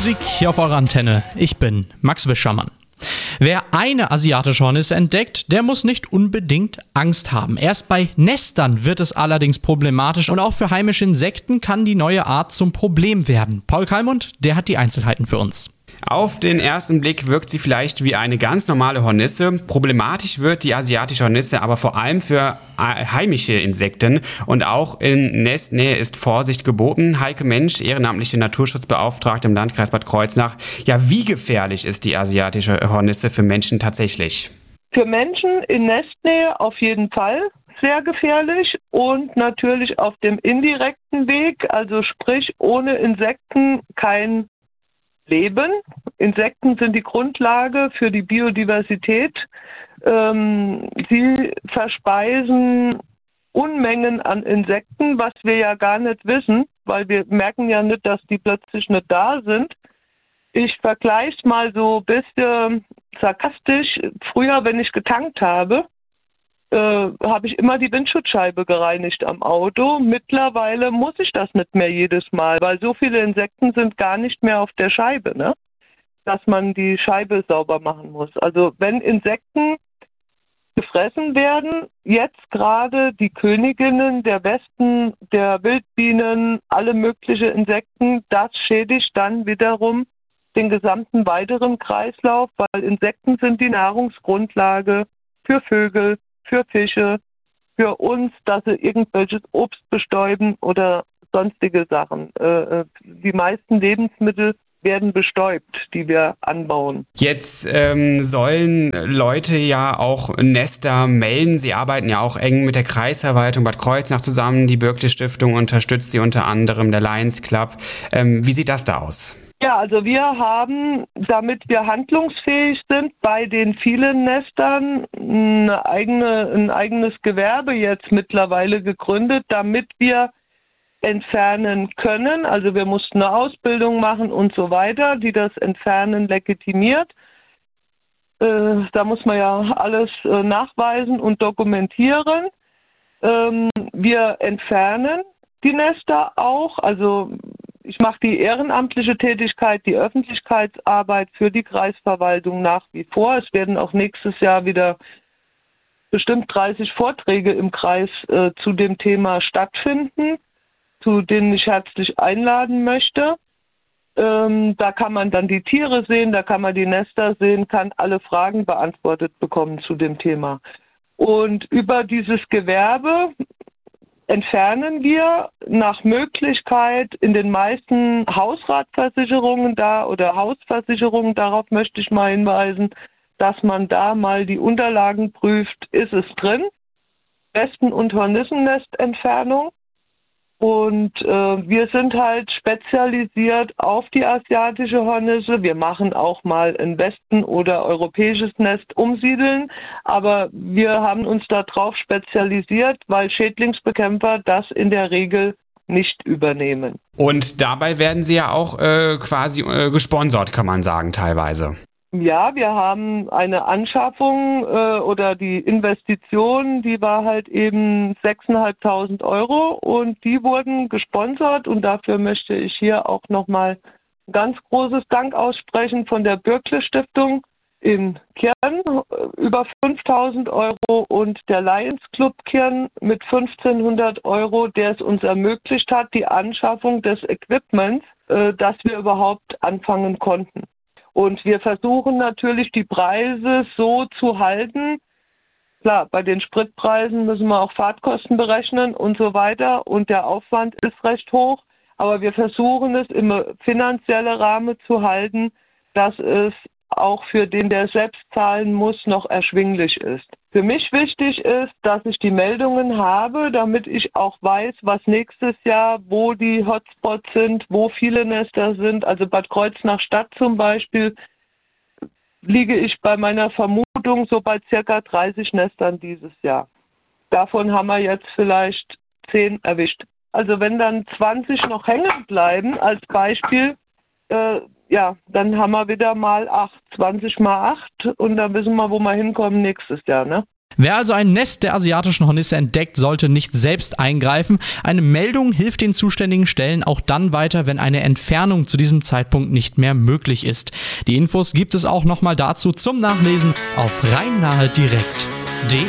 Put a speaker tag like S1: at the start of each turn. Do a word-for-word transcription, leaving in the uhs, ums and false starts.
S1: Musik hier auf eurer Antenne. Ich bin Max Wischermann. Wer eine asiatische Hornisse entdeckt, der muss nicht unbedingt Angst haben. Erst bei Nestern wird es allerdings problematisch und auch für heimische Insekten kann die neue Art zum Problem werden. Paul Kalmund, der hat die Einzelheiten für uns.
S2: Auf den ersten Blick wirkt sie vielleicht wie eine ganz normale Hornisse. Problematisch wird die asiatische Hornisse aber vor allem für heimische Insekten und auch in Nestnähe ist Vorsicht geboten. Heike Mensch, ehrenamtliche Naturschutzbeauftragte im Landkreis Bad Kreuznach. Ja, wie gefährlich ist die asiatische Hornisse für Menschen tatsächlich?
S3: Für Menschen in Nestnähe auf jeden Fall sehr gefährlich und natürlich auf dem indirekten Weg, also sprich ohne Insekten kein Leben. Insekten sind die Grundlage für die Biodiversität. Ähm, sie verspeisen Unmengen an Insekten, was wir ja gar nicht wissen, weil wir merken ja nicht, dass die plötzlich nicht da sind. Ich vergleiche es mal so ein bisschen sarkastisch. Früher, wenn ich getankt habe, äh, habe ich immer die Windschutzscheibe gereinigt am Auto. Mittlerweile muss ich das nicht mehr jedes Mal, weil so viele Insekten sind gar nicht mehr auf der Scheibe, ne? Dass man die Scheibe sauber machen muss. Also wenn Insekten gefressen werden, jetzt gerade die Königinnen der Wespen, der Wildbienen, alle möglichen Insekten, das schädigt dann wiederum den gesamten weiteren Kreislauf, weil Insekten sind die Nahrungsgrundlage für Vögel, für Fische, für uns, dass sie irgendwelches Obst bestäuben oder sonstige Sachen. Äh, die meisten Lebensmittel werden bestäubt, die wir anbauen.
S2: Jetzt ähm, sollen Leute ja auch Nester melden. Sie arbeiten ja auch eng mit der Kreisverwaltung Bad Kreuznach zusammen. Die Bürkle Stiftung unterstützt sie unter anderem, der Lions Club. Ähm, wie sieht das da aus?
S3: Ja, also wir haben, damit wir handlungsfähig sind, bei den vielen Nestern eine eigene, ein eigenes Gewerbe jetzt mittlerweile gegründet, damit wir entfernen können. Also wir mussten eine Ausbildung machen und so weiter, die das Entfernen legitimiert. Äh, da muss man ja alles äh, nachweisen und dokumentieren. Ähm, wir entfernen die Nester auch, also ich mache die ehrenamtliche Tätigkeit, die Öffentlichkeitsarbeit für die Kreisverwaltung nach wie vor. Es werden auch nächstes Jahr wieder bestimmt dreißig Vorträge im Kreis äh, zu dem Thema stattfinden, zu denen ich herzlich einladen möchte. Ähm, da kann man dann die Tiere sehen, da kann man die Nester sehen, kann alle Fragen beantwortet bekommen zu dem Thema. Und über dieses Gewerbe entfernen wir nach Möglichkeit in den meisten Hausratversicherungen da oder Hausversicherungen, darauf möchte ich mal hinweisen, dass man da mal die Unterlagen prüft, ist es drin, Wespen- und Hornissennestentfernung. Und äh, wir sind halt spezialisiert auf die asiatische Hornisse. Wir machen auch mal ein Westen- oder europäisches Nest umsiedeln, aber wir haben uns darauf spezialisiert, weil Schädlingsbekämpfer das in der Regel nicht übernehmen.
S2: Und dabei werden sie ja auch äh, quasi äh, gesponsert, kann man sagen, teilweise.
S3: Ja, wir haben eine Anschaffung äh, oder die Investition, die war halt eben sechstausendfünfhundert Euro und die wurden gesponsert und dafür möchte ich hier auch nochmal ein ganz großes Dank aussprechen von der Bürkle Stiftung in Kirn, über fünftausend Euro und der Lions Club Kirn mit fünfzehnhundert Euro, der es uns ermöglicht hat, die Anschaffung des Equipments, äh, dass wir überhaupt anfangen konnten. Und wir versuchen natürlich, die Preise so zu halten. Klar, bei den Spritpreisen müssen wir auch Fahrtkosten berechnen und so weiter. Und der Aufwand ist recht hoch. Aber wir versuchen es im finanziellen Rahmen zu halten, dass es auch für den, der selbst zahlen muss, noch erschwinglich ist. Für mich wichtig ist, dass ich die Meldungen habe, damit ich auch weiß, was nächstes Jahr, wo die Hotspots sind, wo viele Nester sind. Also Bad Kreuznach Stadt zum Beispiel liege ich bei meiner Vermutung so bei circa dreißig Nestern dieses Jahr. Davon haben wir jetzt vielleicht zehn erwischt. Also wenn dann zwanzig noch hängen bleiben als Beispiel, äh, ja, dann haben wir wieder mal acht, zwanzig mal acht und dann wissen wir, wo wir hinkommen nächstes Jahr, ne?
S1: Wer also ein Nest der asiatischen Hornisse entdeckt, sollte nicht selbst eingreifen. Eine Meldung hilft den zuständigen Stellen auch dann weiter, wenn eine Entfernung zu diesem Zeitpunkt nicht mehr möglich ist. Die Infos gibt es auch nochmal dazu zum Nachlesen auf rheinnahe direkt punkt de.